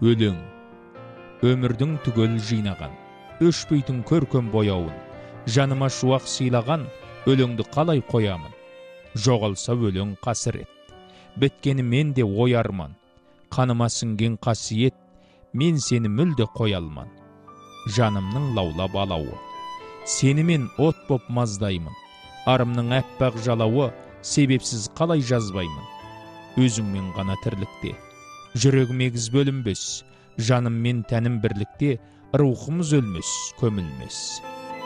Өлең өмірдің түгел жинаған, өшпейтін көркем бояуын, жаныма шуақ сыйлаған, өлеңді қалай қоямын? Жоғалса өлең қасірет, біткені мен де ой арман, қаныма сіңген қасиет, мен сені мүлде қоя алман. Жанымның лаулап алауы, сені мен от боп маздаймын, арымның әппақ жалауы, себепсіз қалай жазбаймын. Өзіңмен ғана тірлікте, жүрегім егіз бөлінбес, жаным мен тәнім бірлікте, рухымыз өлмес, көмілмес.